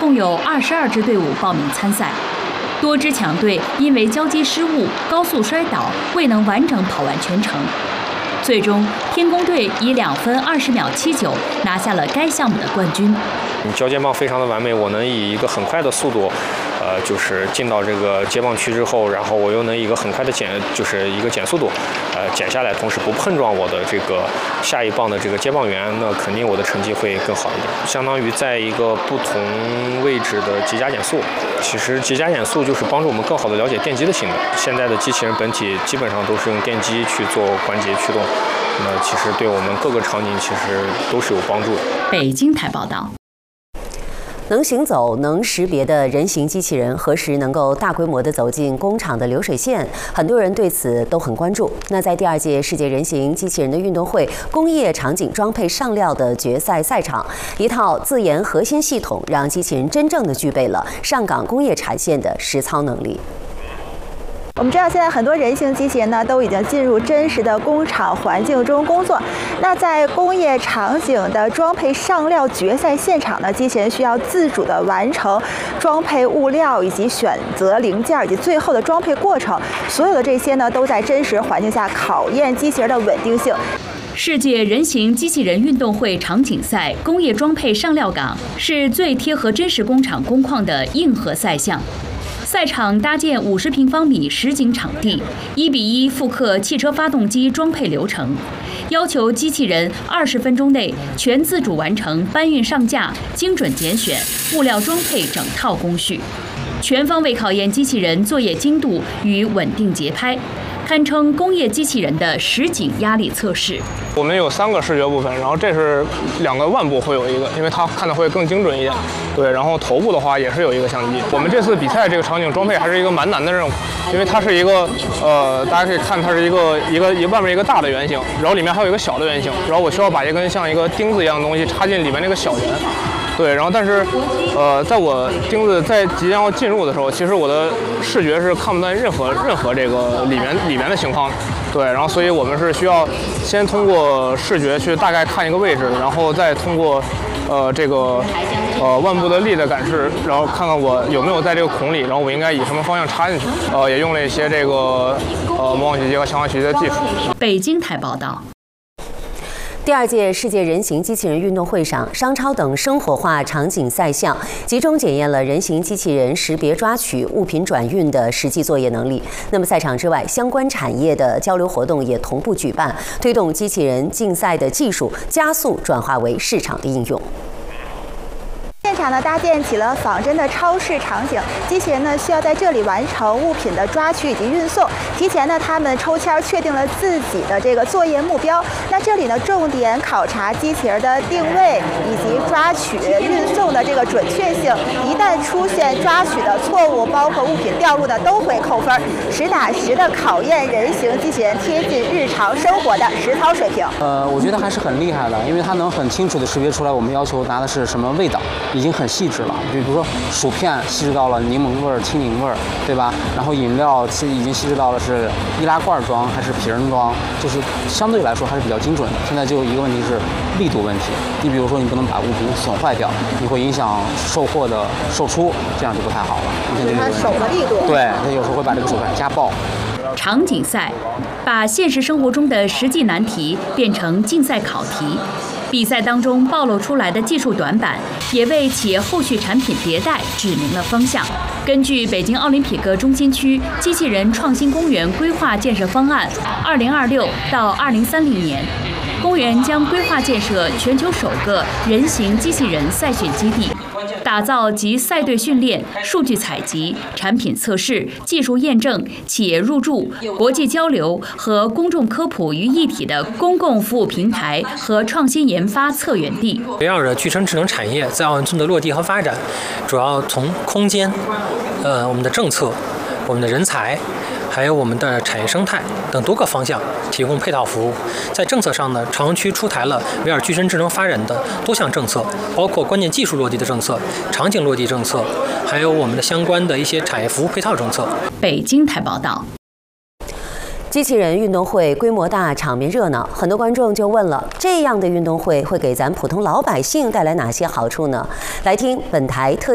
共有22支队伍报名参赛。多支强队因为交接失误、高速摔倒，未能完整跑完全程。最终，天宫队以2分20秒79拿下了该项目的冠军。 交接棒非常的完美，我能以一个很快的速度，就是进到这个接棒区之后，然后我又能以一个很快的减速度，减下来，同时不碰撞我的这个下一棒的这个接棒员，那肯定我的成绩会更好一点。相当于在一个不同位置的极加减速。其实极加减速就是帮助我们更好的了解电机的性能。现在的机器人本体基本上都是用电机去做关节驱动，那其实对我们各个场景其实都是有帮助的。 北京台报道。 能行走、能识别的人形机器人何时能够大规模地走进工厂的流水线？很多人对此都很关注。那在第2届世界人形机器人的运动会工业场景装配上料的决赛赛场，一套自研核心系统让机器人真正的具备了上岗工业产线的实操能力。 我们知道，现在很多人形机器人呢都已经进入真实的工厂环境中工作。那在工业场景的装配上料决赛现场呢，机器人需要自主的完成装配物料以及选择零件以及最后的装配过程。所有的这些呢，都在真实环境下考验机器人的稳定性。 世界人形机器人运动会场景赛工业装配上料岗是最贴合真实工厂工况的硬核赛项。赛场搭建50平方米实景场地，1:1复刻汽车发动机装配流程，要求机器人20分钟内全自主完成搬运上架、精准拣选、物料装配整套工序，全方位考验机器人作业精度与稳定节拍，堪称工业机器人的实景压力测试。 我们有3个视觉部分，然后这是2个腕部会有一个，因为它看的会更精准一点。对，然后头部的话也是有一个相机。我们这次比赛这个场景装配还是一个蛮难的任务，因为它是一个大家可以看它是一个外面一个大的圆形，然后里面还有一个小的圆形，然后我需要把一根像一个钉子一样的东西插进里面那个小圆。对，然后但是在我钉子在即将要进入的时候，其实我的视觉是看不到任何这个里面的情况。对，然后所以我们是需要先通过视觉去大概看一个位置，然后再通过这个腕部的力的感知，然后看看我有没有在这个孔里，然后我应该以什么方向插进去。也用了一些这个模仿学习和强化学习的技术。 北京台报道。 第2届世界人形机器人运动会上，商超等生活化场景赛项集中检验了人形机器人识别抓取、物品转运的实际作业能力。那么赛场之外，相关产业的交流活动也同步举办，推动机器人竞赛的技术加速转化为市场的应用。 现场呢搭建起了仿真的超市场景，机器人呢需要在这里完成物品的抓取以及运送。提前呢，他们抽签确定了自己的这个作业目标。那这里呢，重点考察机器人的定位以及抓取、运送的这个准确性。一旦出现抓取的错误，包括物品掉落的，都会扣分，实打实的考验人形机器人贴近日常生活的实操水平。 我觉得还是很厉害的，因为它能很清楚的识别出来我们要求拿的是什么味道。已经很细致了，比如说薯片细致到了柠檬味儿、青柠味儿，对吧？然后饮料其实已经细致到了是易拉罐装还是皮人装，就是相对来说还是比较精准的。现在就有一个问题是力度问题，你比如说你不能把物品损坏掉，你会影响售货的售出，这样就不太好了。 它手的力度， 对，它有时候会把这个手感夹爆。 场景赛把现实生活中的实际难题变成竞赛考题。比赛当中暴露出来的技术短板，也为企业后续产品迭代指明了方向。根据北京奥林匹克中心区机器人创新公园规划建设方案，2026到2030年，公园将规划建设全球首个人形机器人赛训基地，打造集赛队训练、数据采集、产品测试、技术验证、企业入驻、国际交流和公众科普于一体的公共服务平台和创新研发策源地。 围绕着具身智能产业在奥运村的落地和发展，主要从空间、我们的政策、我们的人才，还有我们的产业生态等多个方向提供配套服务。在政策上呢，朝阳区出台了围绕具身智能发展的多项政策，包括关键技术落地的政策、场景落地政策，还有我们的相关的一些产业服务配套政策。 北京台报道。 机器人运动会规模大，场面热闹，很多观众就问了：这样的运动会会给咱普通老百姓带来哪些好处呢？来听本台特